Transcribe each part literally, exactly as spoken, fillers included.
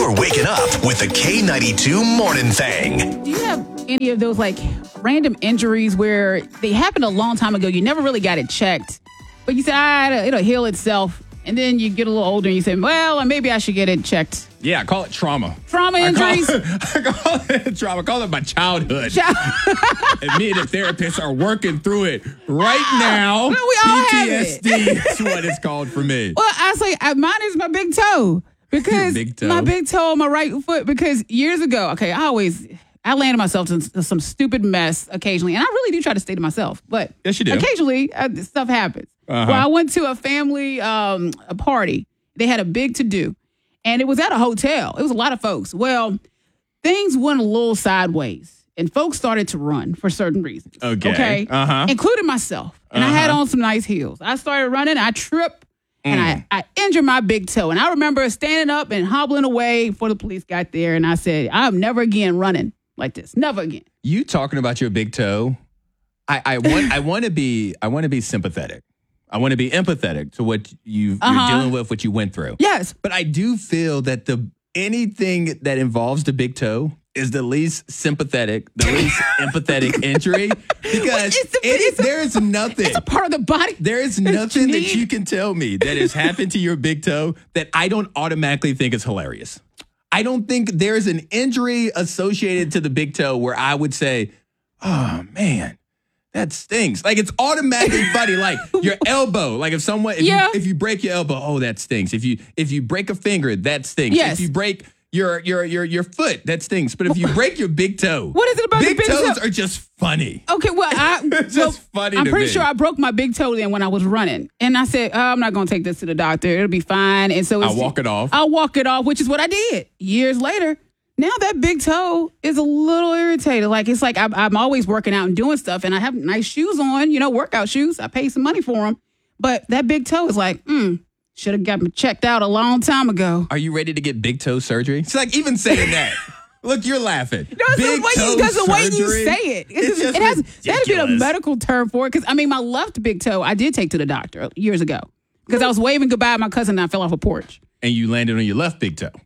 You're waking up with the K ninety-two Morning Thing. Do you have any of those like random injuries where they happened a long time ago? You never really got it checked, but you said, ah, it'll heal itself. And then you get a little older and you say, well, maybe I should get it checked. Yeah, I call it trauma. Trauma injuries? I call, I call it trauma. I call it my childhood. Child- And me and the therapist are working through it right now. Well, we all P T S D have it. is what it's called for me. Well, I say uh, mine is my big toe. Because big toe. my big toe on my right foot, because years ago, okay, I always, I landed myself in some stupid mess occasionally. And I really do try to stay to myself. But Yes, you do. occasionally, uh, stuff happens. Uh-huh. Well, I went to a family um, a party. They had a big to-do. And it was at a hotel. It was a lot of folks. Well, things went a little sideways. And folks started to run for certain reasons. Okay. Okay. Uh-huh. Including myself. And I had Uh-huh. on some nice heels. I started running. I tripped. And Mm. I, I injured my big toe. And I remember standing up and hobbling away before the police got there. And I said, I'm never again running like this. Never again. You talking about your big toe? I, I want I want to be I want to be sympathetic. I want to be empathetic to what you, Uh-huh. you're dealing with, what you went through. Yes. But I do feel that the anything that involves the big toe is the least sympathetic, the least empathetic injury, because It's a- it is, it's a- there is nothing. It's a part of the body. There is that you nothing that need. you can tell me that has happened to your big toe that I don't automatically think is hilarious. I don't think there's an injury associated to the big toe where I would say, oh, man, that stinks. Like, it's automatically funny. Like, your elbow. Like, if someone, if, Yeah. you, if you break your elbow, oh, that stinks. If you if you break a finger, that stinks. Yes. If you break your your your your foot, that stinks. But if you break your big toe, What is it about the big big toes toe? are just funny. Okay, well, I, It's well, just funny I'm to pretty me. sure I broke my big toe then when I was running. And I said, oh, I'm not going to take this to the doctor. It'll be fine. And so it's, I'll walk it off. I'll walk it off, which is what I did. Years later, now that big toe is a little irritated. Like, it's like I'm, I'm always working out and doing stuff, and I have nice shoes on, you know, workout shoes. I pay some money for them. But that big toe is like, hmm, should have got me checked out a long time ago. Are you ready to get big toe surgery? It's like even saying that. Look, you're laughing. No, it's Big the way you, toe because the way you surgery? say it. It's It's just- just it has that'd be a ridiculous. medical term for it. Because I mean, my left big toe, I did take to the doctor years ago because I was waving goodbye to my cousin and I fell off a porch. And you landed on your left big toe.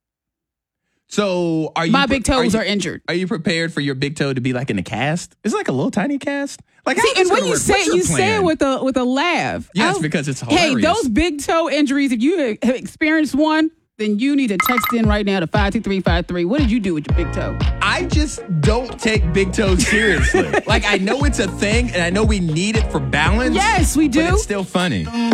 So are you My big toes you- are injured. Are you prepared for your big toe to be like in a cast? It's like a little tiny cast. Like how See, is and this when gonna you work? say What's your you say plan? it with a with a laugh. Yes, I- because it's Hey, hilarious. those big toe injuries. If you have experienced one, then you need to text in right now to five two three five three. What did you do with your big toe? I just don't take big toes seriously. Like I know it's a thing, and I know we need it for balance. Yes, we do. But it's still funny.